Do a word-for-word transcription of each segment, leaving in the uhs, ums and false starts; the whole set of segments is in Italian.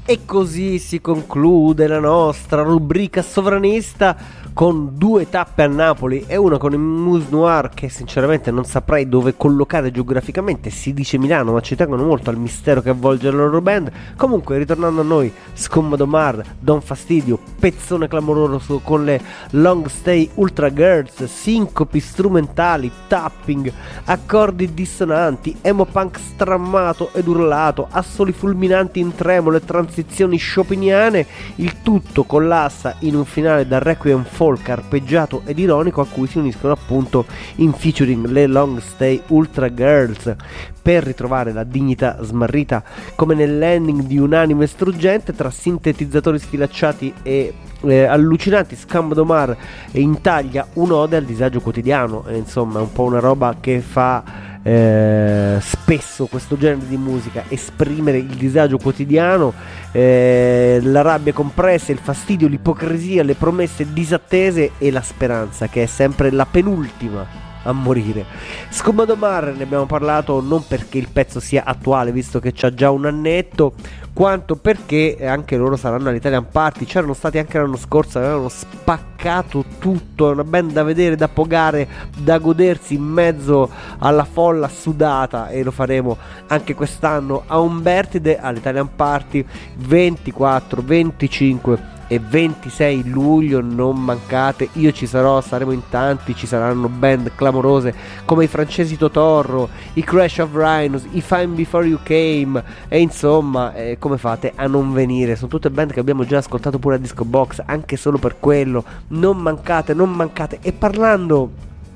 E così si conclude la nostra rubrica sovranista con due tappe a Napoli e una con il Mousse Noir, che sinceramente non saprei dove collocare geograficamente. Si dice Milano, ma ci tengono molto al mistero che avvolge la loro band. Comunque, ritornando a noi, Scommado Mar, Don Fastidio, pezzone clamoroso con le Long Stay Ultra Girls, sincopi strumentali, tapping, accordi dissonanti, emo punk strammato ed urlato, assoli fulminanti in tremolo e transizioni chopiniane, il tutto collassa in un finale da requiem folk arpeggiato ed ironico a cui si uniscono appunto in featuring le Long Stay Ultra Girls per ritrovare la dignità smarrita come nell'ending di un anime struggente tra sintetizzatori sfilacciati e eh, allucinanti. Scommado Mar intaglia un'ode al disagio quotidiano, e insomma è un po' una roba che fa Eh, spesso questo genere di musica, esprimere il disagio quotidiano, eh, la rabbia compressa, il fastidio, l'ipocrisia, le promesse disattese e la speranza, che è sempre la penultima a morire. Scommado Mar ne abbiamo parlato non perché il pezzo sia attuale, visto che c'ha già un annetto, quanto perché anche loro saranno all'Italian Party. C'erano stati anche l'anno scorso, avevano spaccato tutto. È una band da vedere, da pogare, da godersi in mezzo alla folla sudata, e lo faremo anche quest'anno a Umbertide all'Italian Party ventiquattro, venticinque e ventisei luglio. Non mancate, io ci sarò, saremo in tanti, ci saranno band clamorose come i francesi Totorro, i Crash of Rhinos, i Fine Before You Came, e insomma eh, come fate a non venire? Sono tutte band che abbiamo già ascoltato pure a Disco Box, anche solo per quello. Non mancate, non mancate. E parlando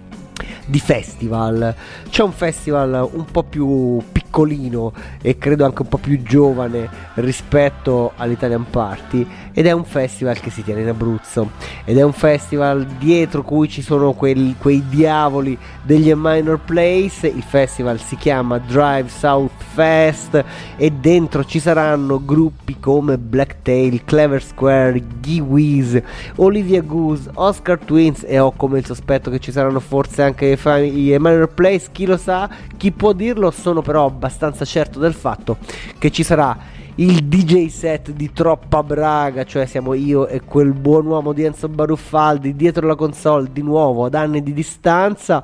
di festival, c'è un festival un po' più piccolino e credo anche un po' più giovane rispetto all'Italian Party, ed è un festival che si tiene in Abruzzo, ed è un festival dietro cui ci sono quel, quei diavoli degli A Minor Place. Il festival si chiama Drive South Fest e dentro ci saranno gruppi come Blacktail, Clever Square, Gee Olivia Goose, Oscar Twins, e ho come il sospetto che ci saranno forse anche i A Minor Place. Chi lo sa, chi può dirlo. Sono però abbastanza certo del fatto che ci sarà il D J set di Troppa Braga, cioè siamo io e quel buon uomo di Enzo Baruffaldi dietro la console, di nuovo ad anni di distanza.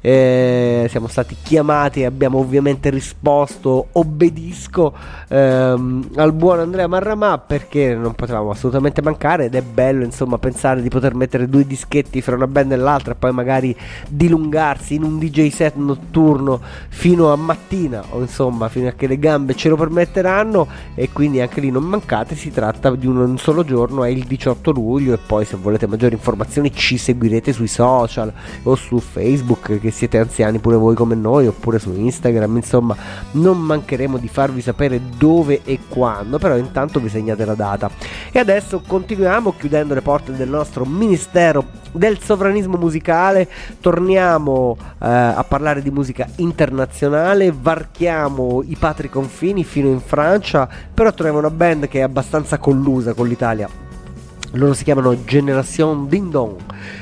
Eh, siamo stati chiamati e abbiamo ovviamente risposto obbedisco ehm, al buon Andrea Marramà, perché non potevamo assolutamente mancare, ed è bello insomma pensare di poter mettere due dischetti fra una band e l'altra e poi magari dilungarsi in un D J set notturno fino a mattina, o insomma fino a che le gambe ce lo permetteranno. E quindi anche lì non mancate, si tratta di un solo giorno, è il diciotto luglio, e poi se volete maggiori informazioni ci seguirete sui social o su Facebook, che siete anziani pure voi come noi, oppure su Instagram. Insomma non mancheremo di farvi sapere dove e quando, però intanto vi segnate la data. E adesso continuiamo chiudendo le porte del nostro Ministero del Sovranismo Musicale, torniamo eh, a parlare di musica internazionale, varchiamo i patri confini fino in Francia, però troviamo una band che è abbastanza collusa con l'Italia. Loro si chiamano Generation Ding Dong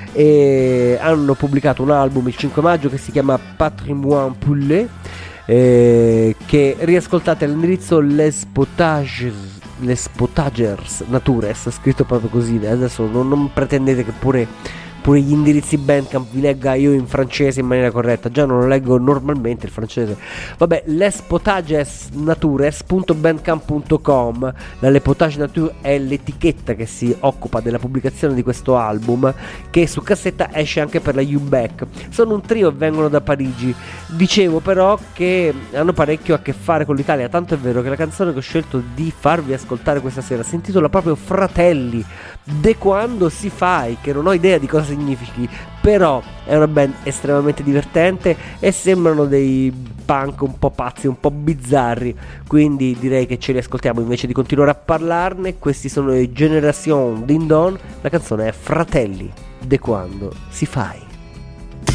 e hanno pubblicato un album il cinque maggio che si chiama Patrimoine Poulet, eh, che riascoltate all'indirizzo Les Potages Les Potagers Natures, scritto proprio così. Adesso non, non pretendete che pure pure gli indirizzi Bandcamp vi legga io in francese in maniera corretta, già non lo leggo normalmente il francese. Vabbè, Les Potages Natures punto bandcamp punto com. La Les Potages Natures è l'etichetta che si occupa della pubblicazione di questo album, che su cassetta esce anche per la U-Back. Sono un trio e vengono da Parigi. Dicevo però che hanno parecchio a che fare con l'Italia, tanto è vero che la canzone che ho scelto di farvi ascoltare questa sera si intitola proprio Fratelli, de quando si fai, che non ho idea di cosa significhi, però è una band estremamente divertente e sembrano dei punk un po' pazzi, un po' bizzarri, quindi direi che ce li ascoltiamo invece di continuare a parlarne. Questi sono i Generation Ding Dong, la canzone è Fratelli, de quando si fai.